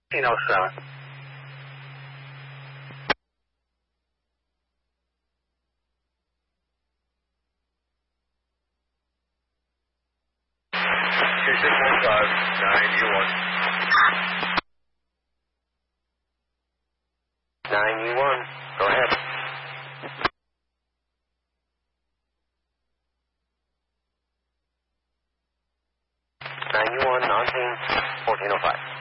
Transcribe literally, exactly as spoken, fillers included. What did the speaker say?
fourteen oh seven. two six one five, nine U one. nine U one, go ahead. nine U one, non-team, fourteen oh five.